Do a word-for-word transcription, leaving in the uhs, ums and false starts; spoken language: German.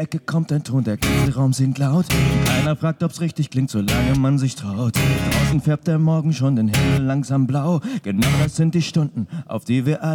Ecke kommt ein Ton, der ganze Raum singt laut. Keiner fragt, ob's richtig klingt, solange man sich traut. Draußen färbt der Morgen schon den Himmel langsam blau. Genau das sind die Stunden, auf die wir alle